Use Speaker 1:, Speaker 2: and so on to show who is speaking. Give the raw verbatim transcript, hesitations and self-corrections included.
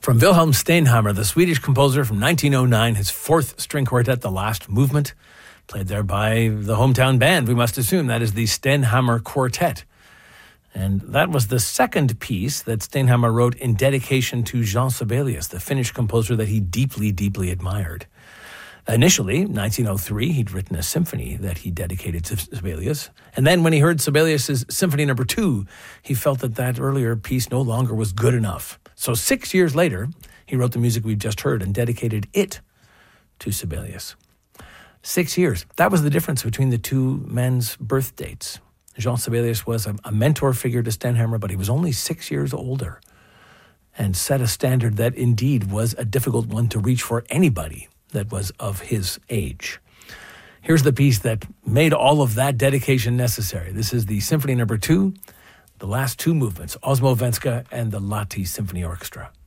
Speaker 1: From Wilhelm Steinhammer, the Swedish composer from nineteen oh nine, his fourth string quartet, The Last Movement, played there by the hometown band, we must assume. That is the Steinhammer Quartet. And that was the second piece that Steinhammer wrote in dedication to Jean Sibelius, the Finnish composer that he deeply, deeply admired. Initially, nineteen oh three, he'd written a symphony that he dedicated to Sibelius. And then when he heard Sibelius's Symphony Number Two, he felt that that earlier piece no longer was good enough. So six years later, he wrote the music we've just heard and dedicated it to Sibelius. Six years. That was the difference between the two men's birth dates. Jean Sibelius was a, a mentor figure to Steinhammer, but he was only six years older and set a standard that indeed was a difficult one to reach for anybody that was of his age. Here's the piece that made all of that dedication necessary. This is the Symphony Number Two, the last two movements, Osmo Venska and the Lahti Symphony Orchestra.